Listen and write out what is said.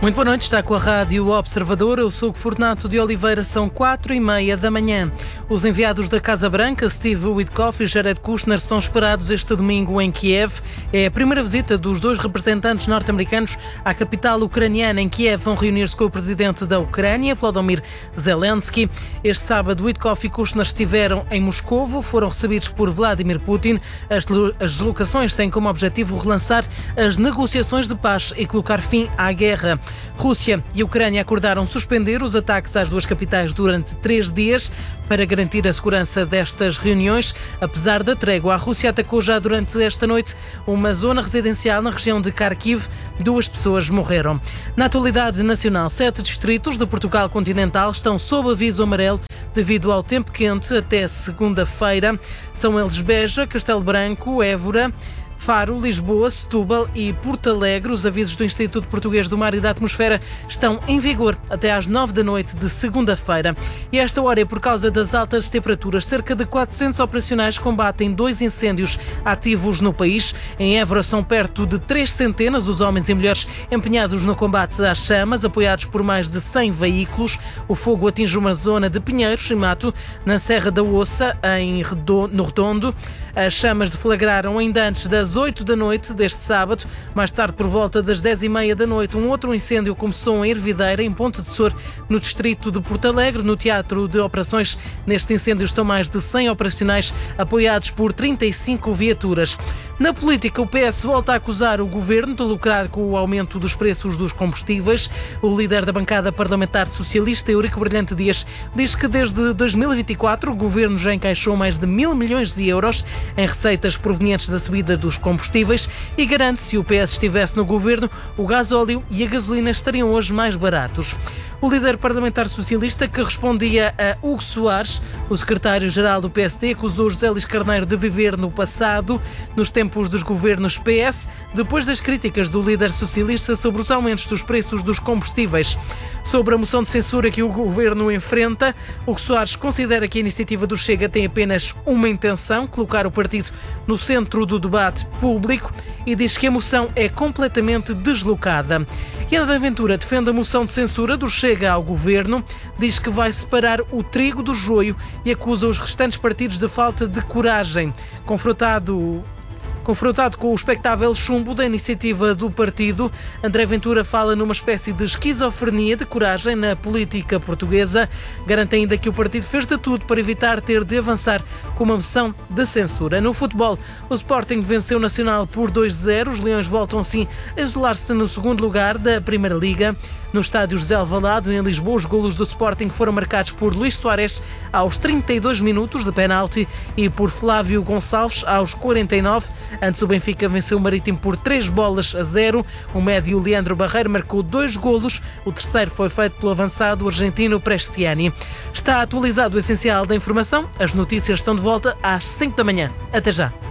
Muito boa noite, está com a Rádio Observador. Eu sou o Fortunato de Oliveira, são 4h30 da manhã. Os enviados da Casa Branca, Steve Witkoff e Jared Kushner, são esperados este domingo em Kiev. É a primeira visita dos dois representantes norte-americanos à capital ucraniana. Em Kiev vão reunir-se com o presidente da Ucrânia, Volodymyr Zelensky. Este sábado, Witkoff e Kushner estiveram em Moscovo, foram recebidos por Vladimir Putin. As deslocações têm como objetivo relançar as negociações de paz e colocar fim à guerra. Rússia e Ucrânia acordaram suspender os ataques às duas capitais durante 3 dias para garantir a segurança destas reuniões. Apesar da trégua, a Rússia atacou já durante esta noite uma zona residencial na região de Kharkiv. 2 pessoas morreram. Na atualidade nacional, 7 distritos de Portugal continental estão sob aviso amarelo devido ao tempo quente até segunda-feira. São eles Beja, Castelo Branco, Évora, Faro, Lisboa, Setúbal e Porto Alegre. Os avisos do Instituto Português do Mar e da Atmosfera estão em vigor até às 9 da noite de segunda-feira. E esta hora é por causa das altas temperaturas. Cerca de 400 operacionais combatem 2 incêndios ativos no país. Em Évora são perto de 3 centenas os homens e mulheres empenhados no combate às chamas, apoiados por mais de 100 veículos. O fogo atinge uma zona de pinheiros e mato na Serra da Ossa, no Redondo. As chamas deflagraram ainda antes das 8 da noite deste sábado. Mais tarde, por volta das 10h30 da noite, um outro incêndio começou em Ervideira, em Ponte de Sor, no distrito de Porto Alegre. No teatro de operações, neste incêndio estão mais de 100 operacionais, apoiados por 35 viaturas. Na política, o PS volta a acusar o governo de lucrar com o aumento dos preços dos combustíveis. O líder da bancada parlamentar socialista, Eurico Brilhante Dias, diz que desde 2024 o governo já encaixou mais de 1.000 milhões de euros em receitas provenientes da subida dos combustíveis e garante que se o PS estivesse no governo, o gasóleo e a gasolina estariam hoje mais baratos. O líder parlamentar socialista, que respondia a Hugo Soares, o secretário-geral do PSD, acusou José Luís Carneiro de viver no passado, nos tempos dos governos PS, depois das críticas do líder socialista sobre os aumentos dos preços dos combustíveis. Sobre a moção de censura que o governo enfrenta, Hugo Soares considera que a iniciativa do Chega tem apenas uma intenção: colocar o partido no centro do debate público, e diz que a moção é completamente deslocada. E André Ventura defende a moção de censura do Chega ao governo, diz que vai separar o trigo do joio e acusa os restantes partidos de falta de coragem. Confrontado com o expectável chumbo da iniciativa do partido, André Ventura fala numa espécie de esquizofrenia de coragem na política portuguesa. Garante ainda que o partido fez de tudo para evitar ter de avançar com uma moção de censura. No futebol, o Sporting venceu o Nacional por 2-0. Os Leões voltam assim a isolar-se no segundo lugar da Primeira Liga. No estádio José Alvalade, em Lisboa, os golos do Sporting foram marcados por Luís Soares aos 32 minutos de penalti e por Flávio Gonçalves aos 49. Antes, o Benfica venceu o Marítimo por 3-0. O médio Leandro Barreiro marcou 2 golos. O terceiro foi feito pelo avançado argentino Prestiani. Está atualizado o essencial da informação. As notícias estão de volta às 5 da manhã. Até já.